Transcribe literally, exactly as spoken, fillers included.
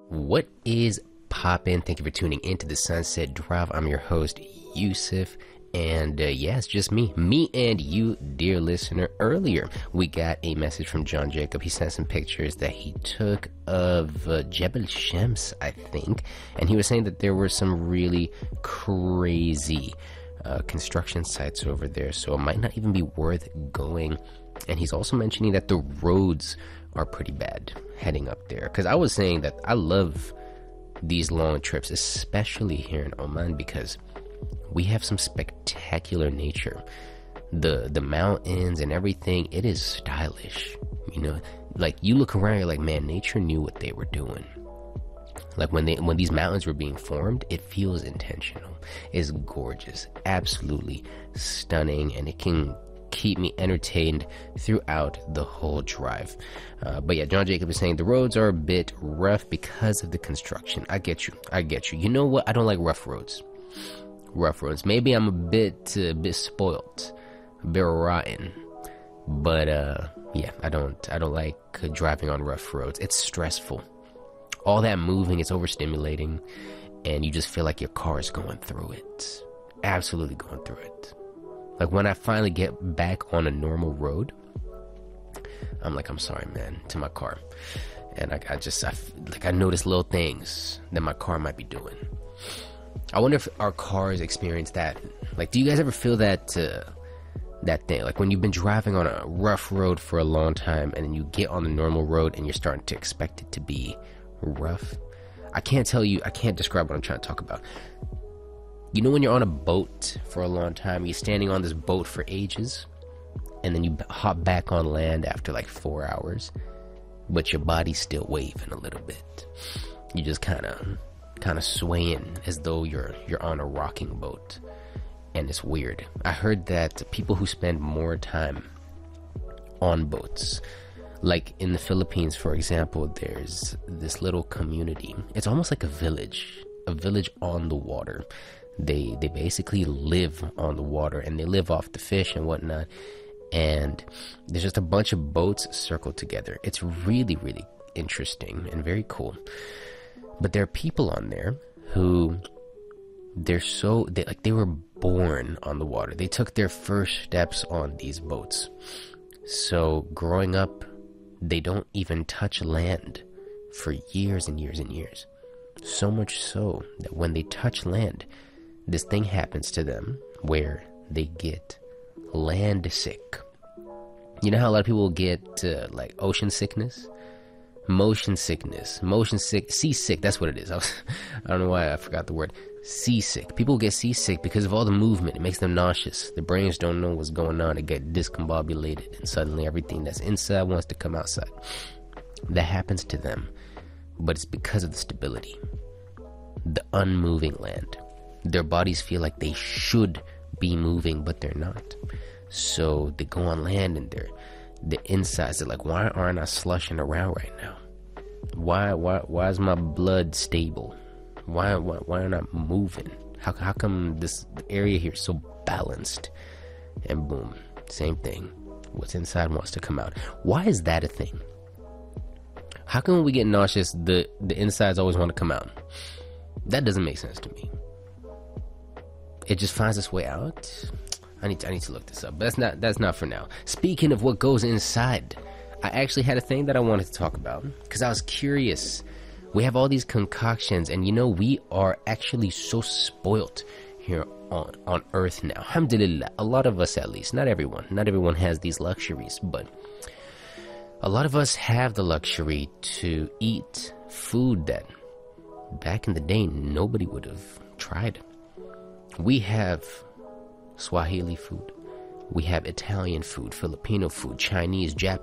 What is poppin'? Thank you for tuning into the Sunset Drive. I'm your host, Yusuf. And uh, yeah, it's just me. Me and you, dear listener. Earlier, we got a message from John Jacob. He sent some pictures that he took of uh, Jebel Shams, I think. And he was saying that there were some really crazy uh, construction sites over there. So it might not even be worth going. And he's also mentioning that the roads are pretty bad heading up there. Because I was saying that I love these long trips, especially here in Oman, because we have some spectacular nature. The the mountains and everything, it is stylish. You know, like you look around, you're like, man, nature knew what they were doing. Like when they when these mountains were being formed, it feels intentional. It's gorgeous, absolutely stunning, and it can keep me entertained throughout the whole drive. Uh, but yeah, John Jacob is saying the roads are a bit rough because of the construction. I get you. I get you. You know what? I don't like rough roads. Rough roads. Maybe I'm a bit, uh, bit spoiled, a bit rotten. But uh, yeah, I don't. I don't like uh, driving on rough roads. It's stressful. All that moving is overstimulating, and you just feel like your car is going through it. Absolutely going through it. Like when I finally get back on a normal road, I'm like, I'm sorry, man, to my car. And I, I just, I, like I notice little things that my car might be doing. I wonder if our cars experience that. Like, do you guys ever feel that, uh, that thing? Like when you've been driving on a rough road for a long time and then you get on the normal road and you're starting to expect it to be rough. I can't tell you, I can't describe what I'm trying to talk about. You know when you're on a boat for a long time, you're standing on this boat for ages, and then you hop back on land after like four hours, but your body's still waving a little bit. You just kind of, kind of swaying as though you're you're on a rocking boat, and it's weird. I heard that people who spend more time on boats, like in the Philippines, for example, there's this little community. It's almost like a village, a village on the water. They they basically live on the water, and they live off the fish and whatnot. And there's just a bunch of boats circled together. It's really, really interesting and very cool. But there are people on there who they're so they like they were born on the water. They took their first steps on these boats. So growing up, they don't even touch land for years and years and years. So much so that when they touch land, this thing happens to them where they get land sick. You know how a lot of people get uh, like ocean sickness, motion sickness, motion sick, seasick. That's what it is. I, was, I don't know why I forgot the word seasick. People get seasick because of all the movement. It makes them nauseous. Their brains don't know what's going on. They get discombobulated, and suddenly everything that's inside wants to come outside. That happens to them, but it's because of the stability, the unmoving land. Their bodies feel like they should be moving, but they're not. So they go on land, and they're the insides are like, why aren't I slushing around right now? Why why why is my blood stable? Why why why aren't I moving? How how come this area here is so balanced? And boom, same thing. What's inside wants to come out. Why is that a thing? How come when we get nauseous, the the insides always want to come out? That doesn't make sense to me. It just finds its way out. I need to, I need to look this up, but that's not that's not for now. Speaking of what goes inside, I actually had a thing that I wanted to talk about because I was curious. We have all these concoctions, and you know we are actually so spoilt here on on Earth now. Alhamdulillah, a lot of us at least, not everyone. Not everyone has these luxuries, but a lot of us have the luxury to eat food that back in the day nobody would have tried. We have Swahili food, we have Italian food, Filipino food, Chinese, Japanese.